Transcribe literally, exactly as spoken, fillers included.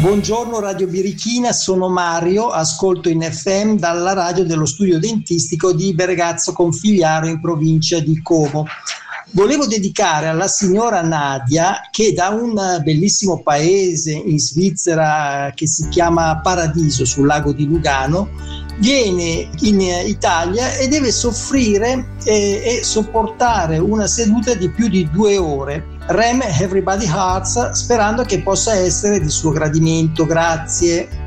Buongiorno Radio Birichina, sono Mario, ascolto in F M dalla radio dello studio dentistico di Bergazzo Configliaro in provincia di Como. Volevo dedicare alla signora Nadia, che da un bellissimo paese in Svizzera che si chiama Paradiso sul lago di Lugano viene in Italia e deve soffrire e, e sopportare una seduta di più di due ore. Rem Everybody Hearts, sperando che possa essere di suo gradimento. Grazie.